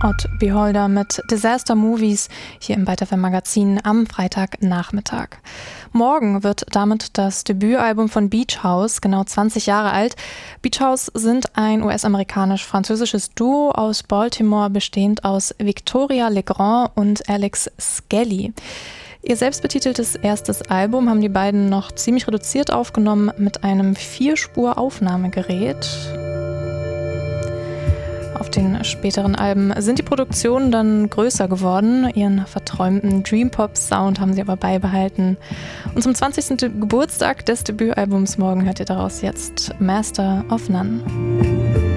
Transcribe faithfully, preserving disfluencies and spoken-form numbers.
Odd Beholder mit Disaster Movies hier im Weiter Magazin am Freitagnachmittag. Morgen wird damit das Debütalbum von Beach House genau zwanzig Jahre alt. Beach House sind ein U S-amerikanisch-französisches Duo aus Baltimore, bestehend aus Victoria Legrand und Alex Skelly. Ihr selbstbetiteltes erstes Album haben die beiden noch ziemlich reduziert aufgenommen mit einem Vierspur-Aufnahmegerät. Auf den späteren Alben sind die Produktionen dann größer geworden. Ihren verträumten Dream-Pop-Sound haben sie aber beibehalten. Und zum zwanzigsten Geburtstag des Debütalbums morgen hört ihr daraus jetzt Master of None.